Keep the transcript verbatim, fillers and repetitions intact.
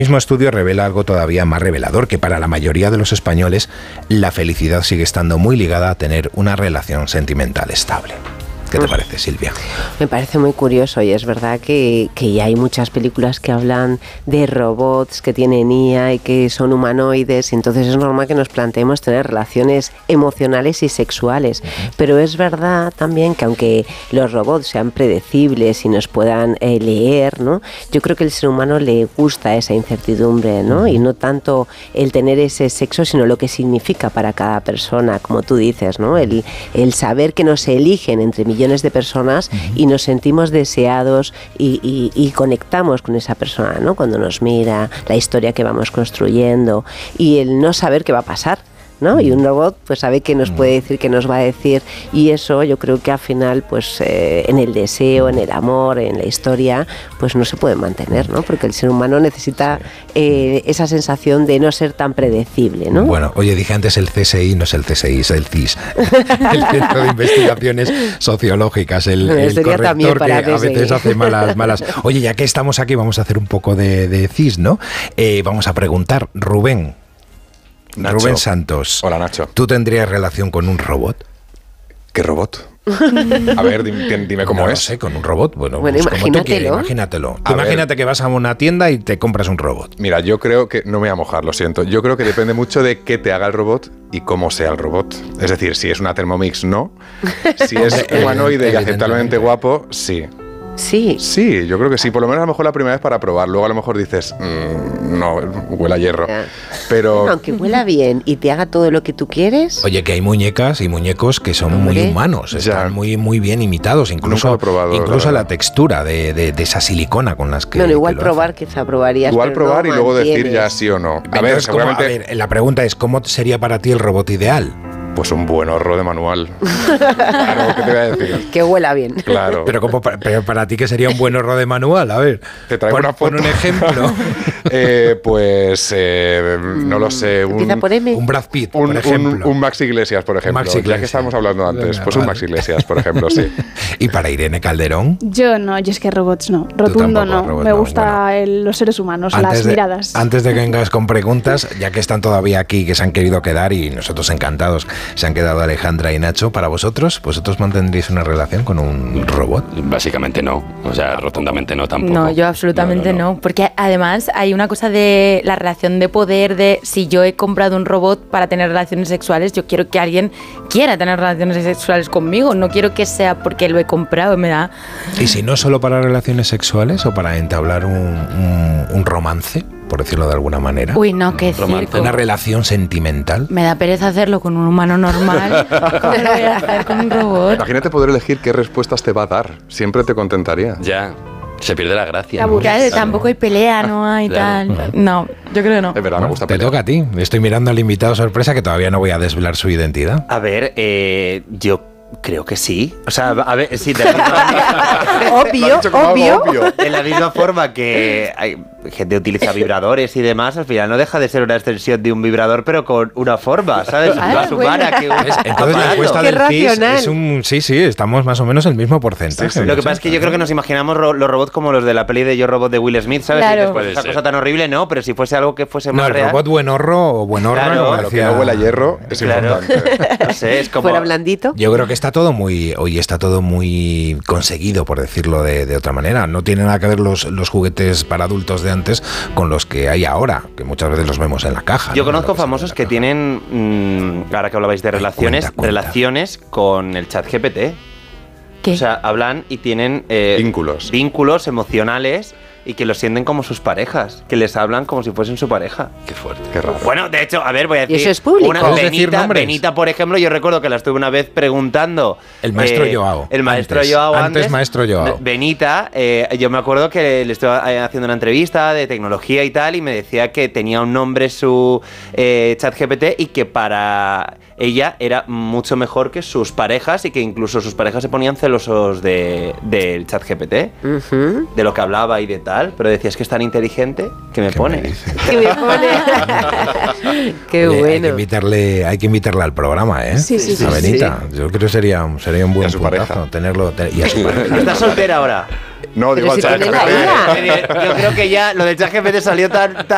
mismo estudio revela algo todavía más revelador, que para la mayoría de los españoles la felicidad sigue estando muy ligada a tener una relación sentimental estable. ¿Qué te parece, Silvia? Me parece muy curioso y es verdad que, que ya hay muchas películas que hablan de robots que tienen I A y que son humanoides, y entonces es normal que nos planteemos tener relaciones emocionales y sexuales. Uh-huh. Pero es verdad también que aunque los robots sean predecibles y nos puedan eh, leer, ¿no? Yo creo que al ser humano le gusta esa incertidumbre, ¿no? Uh-huh. Y no tanto el tener ese sexo, sino lo que significa para cada persona, como tú dices, ¿no? El, el saber que nos eligen entre millones de personas uh-huh. y nos sentimos deseados y, y, y conectamos con esa persona, ¿no? Cuando nos mira, la historia que vamos construyendo y el no saber qué va a pasar, ¿no? Y un robot pues sabe qué nos puede decir, qué nos va a decir, y eso yo creo que al final pues eh, en el deseo, en el amor, en la historia pues no se puede mantener, ¿no? Porque el ser humano necesita eh, esa sensación de no ser tan predecible, ¿no? Bueno, oye, dije antes el C S I, no es el C S I, es el C I S, el Centro de Investigaciones Sociológicas, el, el corrector que a veces hace malas, malas. Oye, ya que estamos aquí vamos a hacer un poco de, de C I S, ¿no? Eh, vamos a preguntar, Rubén. Nacho. Rubén Santos. Hola, Nacho. ¿Tú tendrías relación con un robot? ¿Qué robot? A ver, dime, dime cómo no es. No sé, con un robot. Bueno, bueno pues imagínatelo. Como tú quieras, imagínatelo. Tú imagínate que vas a una tienda y te compras un robot. Mira, yo creo que... No me voy a mojar, lo siento. Yo creo que depende mucho de qué te haga el robot y cómo sea el robot. Es decir, si es una Thermomix, no. Si es humanoide y aceptablemente guapo, sí. Sí. Sí, yo creo que sí. Por lo menos a lo mejor la primera vez para probar. Luego a lo mejor dices, mmm, no, huele a hierro. Pero... Bueno, aunque huela bien y te haga todo lo que tú quieres. Oye, que hay muñecas y muñecos que son ¿Hombre? muy humanos. Están ya. muy, muy bien imitados. Incluso, probado, incluso la, la textura de, de, de esa silicona con las que. Bueno, igual que probar, quizá probarías. Igual probar no y luego mantienes. decir ya sí o no. A Entonces, ver, seguramente. ¿cómo? A ver, la pregunta es: ¿cómo sería para ti el robot ideal? Pues un buen horro de manual. Claro, ¿qué te voy a decir? Que huela bien. Claro. Pero, como para, pero para ti, ¿qué sería un buen horro de manual? A ver, te traigo pon, una foto. Pon un ejemplo. eh, pues, eh, no lo sé. Un, ¿Empieza por M? Un Brad Pitt, un, por ejemplo. Un, un Max Iglesias, por ejemplo. Max Iglesias. Ya que estábamos hablando antes. Venga, pues vale. un Max Iglesias, por ejemplo, sí. ¿Y para Irene Calderón? Yo no, yo es que robots no. Rotundo tampoco, no. robot Me no, gusta bueno. el, los seres humanos, Antes las de, miradas. Antes de que vengas con preguntas, ya que están todavía aquí, que se han querido quedar y nosotros encantados, se han quedado Alejandra y Nacho, para vosotros, ¿vosotros mantendréis una relación con un robot? Básicamente no, o sea, rotundamente no tampoco. No, yo absolutamente no, no, no. no, porque además hay una cosa de la relación de poder, de si yo he comprado un robot para tener relaciones sexuales, yo quiero que alguien quiera tener relaciones sexuales conmigo, no quiero que sea porque lo he comprado, me da... ¿Y si no solo para relaciones sexuales o para entablar un, un, un romance, por decirlo de alguna manera? Uy, no, qué circo. Una relación sentimental. Me da pereza hacerlo con un humano normal. ¿Cómo lo voy a hacer con un robot? Imagínate poder elegir qué respuestas te va a dar. Siempre te contentaría. Ya. Se pierde la gracia. ¿no? Claro, tampoco hay pelea, no hay claro. tal. No, yo creo que no. Es verdad, bueno, me gusta te pelear. toca a ti. Estoy mirando al invitado sorpresa que todavía no voy a desvelar su identidad. A ver, eh, yo creo que sí. O sea, a ver, sí, de la misma obvio, obvio. obvio. De la misma forma que hay gente utiliza vibradores y demás, al final no deja de ser una extensión de un vibrador, pero con una forma, ¿sabes? Ah, más bueno. humana que un Entonces la encuesta Qué del C I S racional. es un... Sí, sí, estamos más o menos el mismo porcentaje. Sí, sí. Lo que pasa es que yo creo que nos imaginamos ro- los robots como los de la peli de Yo Robot de Will Smith, ¿sabes? Claro. Y después Puede esa ser. cosa tan horrible, no, pero si fuese algo que fuese No, más el real. robot buenorro o buenorra, Claro, como Lo que decía- no huele a hierro es Claro. importante. No sé, es como... Fuera blandito. Yo creo que está todo muy, hoy está todo muy conseguido, por decirlo de, de otra manera. No tiene nada que ver los, los juguetes para adultos de antes con los que hay ahora, que muchas veces los vemos en la caja. Yo ¿no? conozco Lo que famosos sale que en la caja. tienen, mm, ahora que hablabais de relaciones, cuenta, cuenta. relaciones con el chat G P T. ¿Qué? O sea, hablan y tienen eh, Vínculos. vínculos emocionales y que los sienten como sus parejas, que les hablan como si fuesen su pareja. Qué fuerte. Qué raro. Bueno, de hecho, a ver, voy a decir... ¿Y eso es público? Una, ¿Puedes decir Benita, nombres? Benita, por ejemplo, yo recuerdo que la estuve una vez preguntando... El maestro eh, Joao. El maestro Antes. Joao Antes antes. maestro Joao. Benita, eh, yo me acuerdo que le estaba eh, haciendo una entrevista de tecnología y tal, y me decía que tenía un nombre su eh, chat G P T y que para ella era mucho mejor que sus parejas y que incluso sus parejas se ponían celosos de, del chat G P T, Uh-huh. de lo que hablaba y de tal, pero decía, es que es tan inteligente que me ¿Qué pone. me dice? Que me pone. Qué Oye, Hay que, bueno. invitarle, hay que invitarla al programa, ¿eh? Sí, sí, sí, A Benita. Yo creo que sería, sería un buen Y a su puntazo pareja. tenerlo. te- y a su pareja. ¿Estás soltera ahora? No, Pero digo si al chat tiene G P T. la I A. Yo creo que ya lo del chat G P T salió tan... tan